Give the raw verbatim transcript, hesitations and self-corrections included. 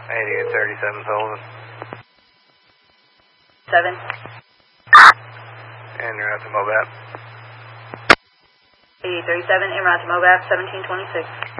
eighty-eight thirty-seven Sullivan. Seven. And you're at the Mobap. eighty-eight thirty-seven, en route to Mobap, seventeen twenty-six.